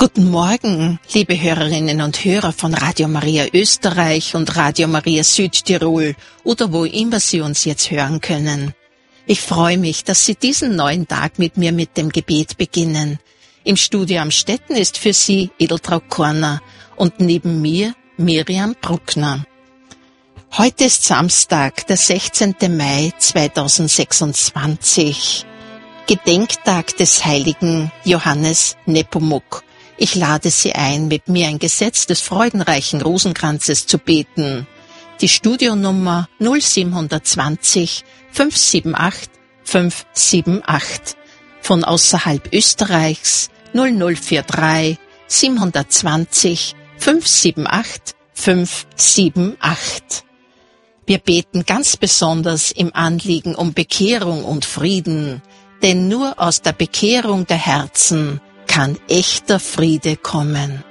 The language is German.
Guten Morgen, liebe Hörerinnen und Hörer von Radio Maria Österreich und Radio Maria Südtirol oder wo immer Sie uns jetzt hören können. Ich freue mich, dass Sie diesen neuen Tag mit mir mit dem Gebet beginnen. Im Studio am Stetten ist für Sie Edeltraud Korner und neben mir Miriam Bruckner. Heute ist Samstag, der 16. Mai 2026, Gedenktag des heiligen Johannes Nepomuk. Ich lade Sie ein, mit mir ein Gesetz des freudenreichen Rosenkranzes zu beten. Die Studionummer 0720 578 578. Von außerhalb Österreichs 0043 720 578 578. Wir beten ganz besonders im Anliegen um Bekehrung und Frieden, denn nur aus der Bekehrung der Herzen kann echter Friede kommen.